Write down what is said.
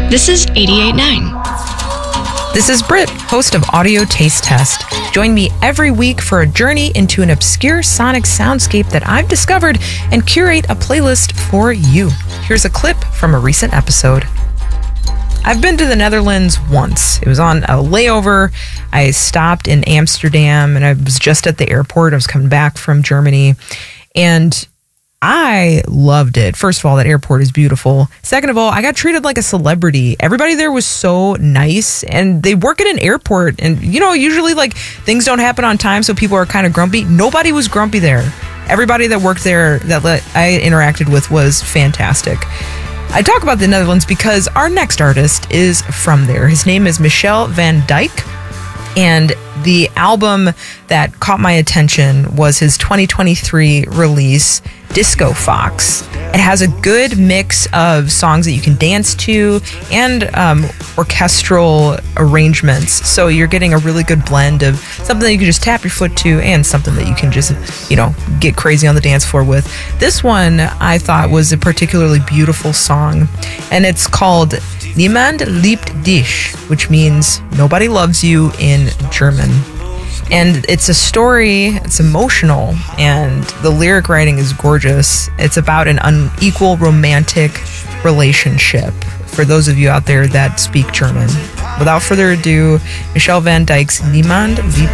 This is 88.9. This is Britt, host of Audio Taste Test. Join me every week for a journey into an obscure sonic soundscape that I've discovered and curate a playlist for you. Here's a clip from a recent episode. I've been to the Netherlands once. It was on a layover. I stopped in Amsterdam and I was just at the airport. I was coming back from Germany and I loved it. First of all, that airport is beautiful. Second of all, I got treated like a celebrity. Everybody there was so nice and they work at an airport and usually like things don't happen on time, so people are kind of grumpy. Nobody was grumpy there. Everybody that worked there that I interacted with was fantastic. I talk about the Netherlands because our next artist is from there. His name is Michel van Dijk, and the album that caught my attention was his 2023 release, Disco Fox. It has a good mix of songs that you can dance to and orchestral arrangements. So you're getting a really good blend of something that you can just tap your foot to and something that you can just, get crazy on the dance floor with. This one I thought was a particularly beautiful song, and it's called Niemand liebt dich, which means nobody loves you in German. And it's a story, it's emotional, and the lyric writing is gorgeous. It's about an unequal romantic relationship for those of you out there that speak German. Without further ado, Michel van Dijk's Niemand liebt